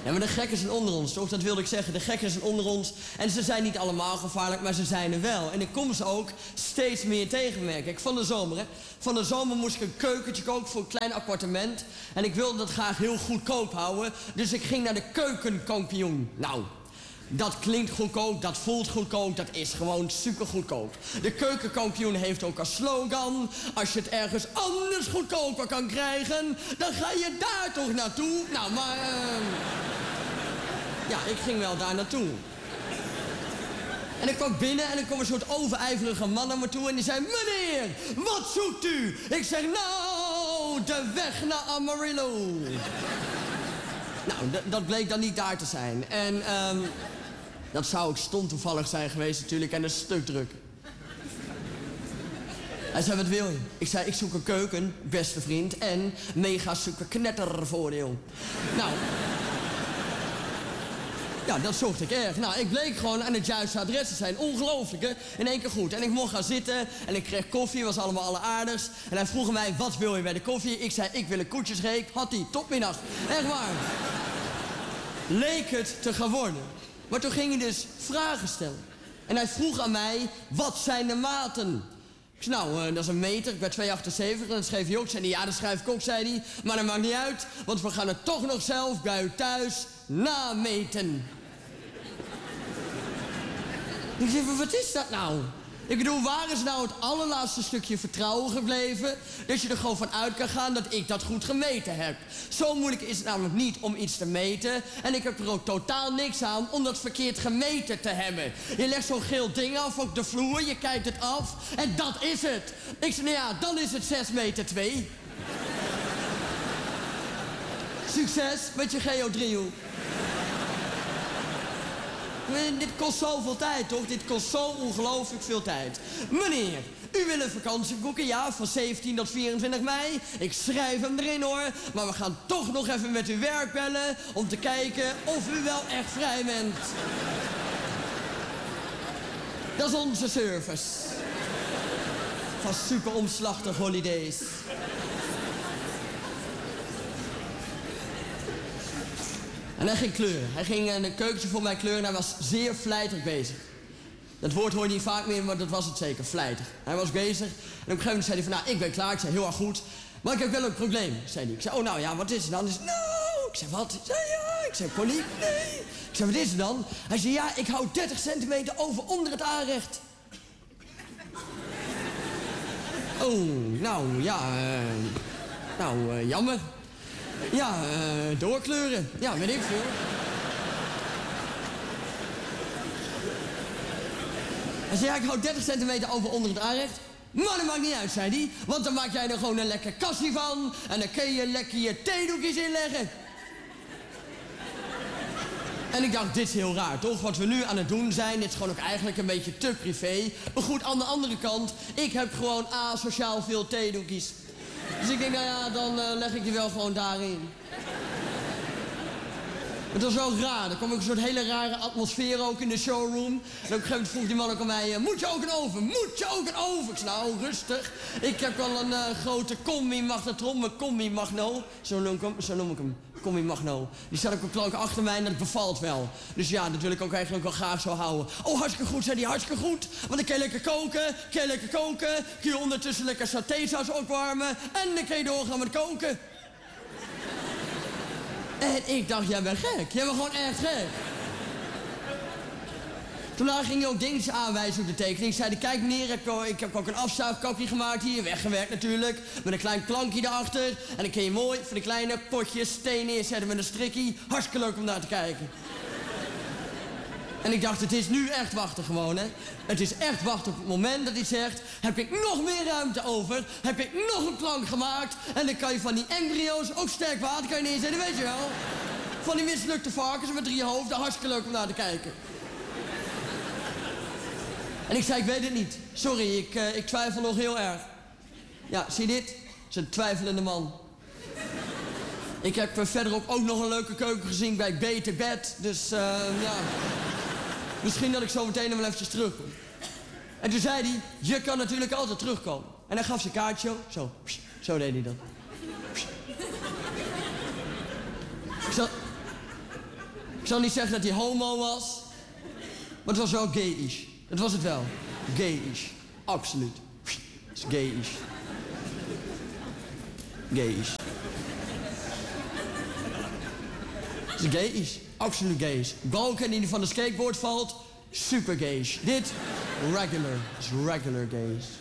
Ja, maar de gekken zijn onder ons, toch? Dat wilde ik zeggen. De gekken zijn onder ons. En ze zijn niet allemaal gevaarlijk, maar ze zijn er wel. En ik kom ze ook steeds meer tegen, merk ik. Van de zomer, hè. Van de zomer moest ik een keukentje koken voor een klein appartement. En ik wilde dat graag heel goedkoop houden. Dus ik ging naar de keukenkampioen. Nou, dat klinkt goedkoop, dat voelt goedkoop, dat is gewoon super goedkoop. De keukenkampioen heeft ook als slogan: als je het ergens anders goedkoper kan krijgen, dan ga je daar toch naartoe. Nou, maar ja, ik ging wel daar naartoe. En ik kwam binnen en er kwam een soort overijverige man naar me toe en die zei: meneer, wat zoekt u? Ik zeg: nou, de weg naar Amarillo. Nou, dat bleek dan niet daar te zijn. En dat zou ook stom toevallig zijn geweest natuurlijk en een stuk druk. Hij zei: wat wil je? Ik zei: ik zoek een keuken, beste vriend, en mega super knettervoordeel. Nou, ja, dat zocht ik erg. Nou, ik bleek gewoon aan het juiste adres te zijn. Ongelooflijk, hè? In één keer goed. En ik mocht gaan zitten en ik kreeg koffie, was allemaal alleraardigst. En hij vroeg mij: wat wil je bij de koffie? Ik zei: ik wil een koetjesreek. Had hij, topmiddag. Echt waar. Leek het te gaan worden. Maar toen ging hij dus vragen stellen. En hij vroeg aan mij: wat zijn de maten? Ik zei: nou, dat is een meter. Ik ben 2,78. En dat schreef hij ook. Zei hij: ja, dat schrijf ik ook, zei hij. Maar dat maakt niet uit, want we gaan het toch nog zelf bij u thuis nameten. Ik zei: wat is dat nou? Ik bedoel, waar is nou het allerlaatste stukje vertrouwen gebleven? Dat je er gewoon van uit kan gaan dat ik dat goed gemeten heb. Zo moeilijk is het namelijk niet om iets te meten. En ik heb er ook totaal niks aan om dat verkeerd gemeten te hebben. Je legt zo'n geel ding af op de vloer, je kijkt het af en dat is het. Ik zei: nou ja, dan is het 6,2 meter. Succes met je geodriehoek. Dit kost zoveel tijd, toch? Dit kost zo ongelooflijk veel tijd. Meneer, u wil een vakantie boeken, ja, van 17 tot 24 mei. Ik schrijf hem erin, hoor. Maar we gaan toch nog even met uw werk bellen om te kijken of u wel echt vrij bent. Dat is onze service. Van super omslachtig holidays. En hij ging kleuren. Hij ging een keukentje voor mij kleuren en hij was zeer vlijtig bezig. Dat woord hoor je niet vaak meer, maar dat was het zeker, vlijtig. Hij was bezig en op een gegeven moment zei hij van: nou, ik ben klaar. Ik zei: heel erg goed, maar ik heb wel een probleem, zei hij. Ik zei: oh, nou ja, wat is het dan? Hij zei: nou, ik zei: wat? Ik zei: ja. Ik zei: paniek, nee. Ik zei: wat is het dan? Hij zei: ja, ik hou 30 centimeter over onder het aanrecht. Oh, nou, ja, jammer. Ja, doorkleuren. Ja, weet ik veel. Hij zei: ja, ik hou 30 centimeter over onder het aanrecht. Maar dat maakt niet uit, zei hij. Want dan maak jij er gewoon een lekker kassie van. En dan kun je lekker je theedoekjes inleggen. En ik dacht: dit is heel raar, toch? Wat we nu aan het doen zijn, dit is gewoon ook eigenlijk een beetje te privé. Maar goed, aan de andere kant, ik heb gewoon asociaal veel theedoekjes. Dus ik denk: nou ja, dan leg ik die wel gewoon daarin. Het was wel raar. Er kwam ook een soort hele rare atmosfeer ook in de showroom. En op een gegeven moment vroeg die man ook aan mij: moet je ook een oven? Moet je ook een oven? Ik zei: nou, rustig. Ik heb wel een grote combi-magnetron, een combi-magno. Zo noem ik hem. Combi-magno. Die staat ook op plank achter mij en dat bevalt wel. Dus ja, dat wil ik ook eigenlijk wel graag zo houden. Oh, hartstikke goed, zei hij, hartstikke goed. Want dan kan je lekker koken. Kun je ondertussen lekker satésaus opwarmen. En dan kan je doorgaan met koken. En ik dacht: jij bent gek. Jij bent gewoon echt gek. Toen ging hij ook dingetjes aanwijzen op de tekening. Ik zei: kijk meneer, ik heb ook een afzuigkapje gemaakt hier. Weggewerkt natuurlijk. Met een klein klankje erachter. En dan kun je mooi van die kleine potjes steen neerzetten met een strikkie. Hartstikke leuk om naar te kijken. En ik dacht: het is nu echt wachten gewoon, hè. Het is echt wachten op het moment dat hij zegt: heb ik nog meer ruimte over? Heb ik nog een plank gemaakt? En dan kan je van die embryo's ook sterk water kan je neerzetten, weet je wel. Van die mislukte varkens met 3 hoofden. Hartstikke leuk om naar te kijken. En ik zei: ik weet het niet. Sorry, ik twijfel nog heel erg. Ja, zie je dit? Het is een twijfelende man. Ik heb verder ook nog een leuke keuken gezien bij Beter Bed. Dus ja, misschien dat ik zo meteen nog wel eventjes terugkom. En toen zei hij: je kan natuurlijk altijd terugkomen. En hij gaf zijn kaartje zo. Zo deed hij dat. zal niet zeggen dat hij homo was. Maar het was wel gay-ish. Dat was het wel. Gay-ish. Absoluut. Het is gay-ish. Gay-ish. Het is gay-ish. Absoluut gay-ish. Balken die van de skateboard valt. Super gay-ish. Dit, regular. Het is regular gay-ish.